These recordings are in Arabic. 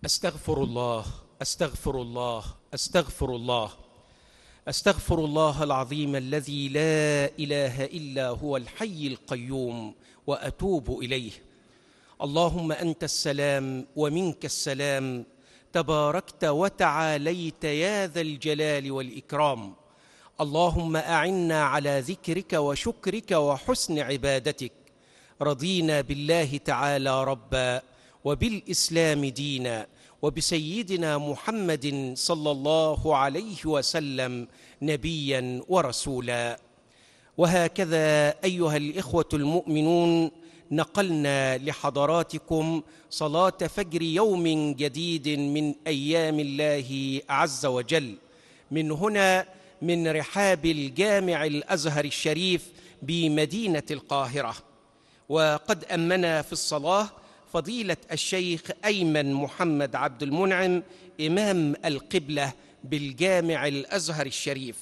أستغفر الله أستغفر الله أستغفر الله أستغفر الله العظيم الذي لا إله إلا هو الحي القيوم وأتوب إليه. اللهم أنت السلام ومنك السلام، تباركت وتعاليت يا ذا الجلال والإكرام. اللهم أعنا على ذكرك وشكرك وحسن عبادتك. رضينا بالله تعالى ربا، وبالإسلام دينا، وبسيدنا محمد صلى الله عليه وسلم نبيا ورسولا. وهكذا أيها الإخوة المؤمنون، نقلنا لحضراتكم صلاة فجر يوم جديد من أيام الله عز وجل، من هنا من رحاب الجامع الأزهر الشريف بمدينة القاهرة. وقد أمنا في الصلاة فضيلة الشيخ أيمن محمد عبد المنعم إمام القبلة بالجامع الأزهر الشريف.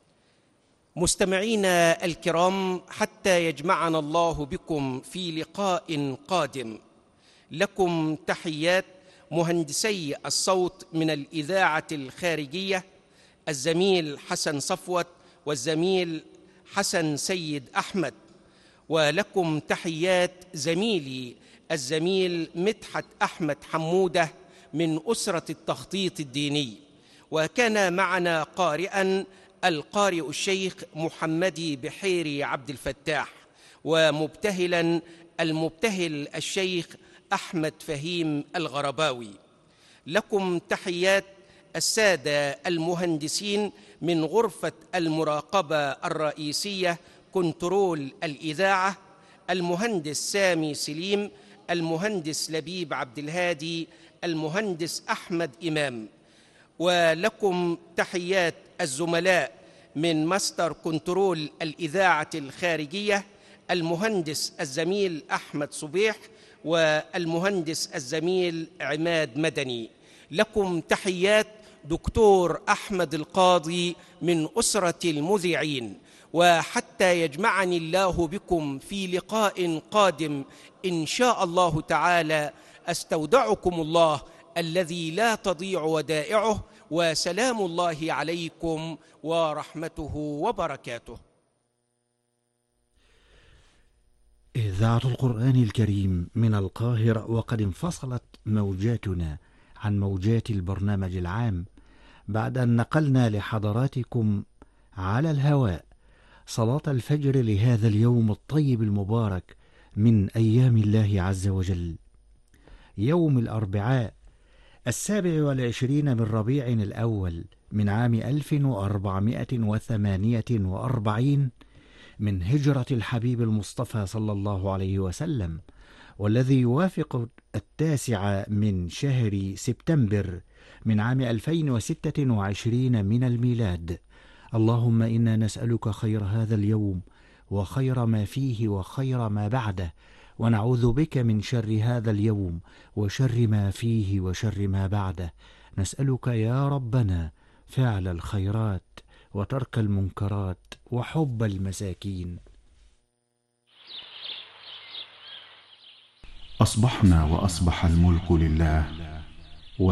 مستمعينا الكرام، حتى يجمعنا الله بكم في لقاء قادم، لكم تحيات مهندسي الصوت من الإذاعة الخارجية، الزميل حسن صفوت والزميل حسن سيد أحمد، ولكم تحيات زميلي الزميل مدحت أحمد حمودة من أسرة التخطيط الديني. وكان معنا قارئاً القارئ الشيخ محمدي بحيري عبد الفتاح، ومبتهلاً المبتهل الشيخ أحمد فهيم الغرباوي. لكم تحيات السادة المهندسين من غرفة المراقبة الرئيسية كنترول الإذاعة، المهندس سامي سليم، المهندس لبيب عبد الهادي، المهندس أحمد إمام. ولكم تحيات الزملاء من ماستر كنترول الإذاعة الخارجية، المهندس الزميل أحمد صبيح والمهندس الزميل عماد مدني. لكم تحيات دكتور أحمد القاضي من أسرة المذيعين. وحتى يجمعني الله بكم في لقاء قادم إن شاء الله تعالى، أستودعكم الله الذي لا تضيع ودائعه، وسلام الله عليكم ورحمته وبركاته. إذاعة القرآن الكريم من القاهرة، وقد انفصلت موجاتنا عن موجات البرنامج العام بعد أن نقلنا لحضراتكم على الهواء صلاة الفجر لهذا اليوم الطيب المبارك من أيام الله عز وجل، يوم الأربعاء 27 من ربيع الأول من عام 1448 من هجرة الحبيب المصطفى صلى الله عليه وسلم، والذي يوافق 9 من شهر سبتمبر من عام 2026 من الميلاد. اللهم إنا نسألك خير هذا اليوم وخير ما فيه وخير ما بعده، ونعوذ بك من شر هذا اليوم وشر ما فيه وشر ما بعده. نسألك يا ربنا فعل الخيرات وترك المنكرات وحب المساكين. أصبحنا وأصبح الملك لله،